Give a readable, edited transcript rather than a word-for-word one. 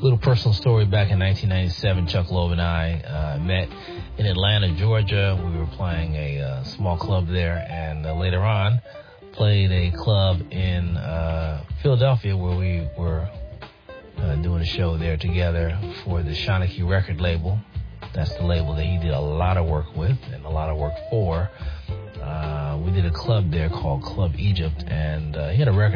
Little personal story. Back in 1997, Chuck Loeb and I met in Atlanta, Georgia. We were playing a small club there, and later on played a club in Philadelphia where we were doing a show there together for the Shawnee record label. That's the label that he did a lot of work with and a lot of work for. We did a club there called Club Egypt, and he had a record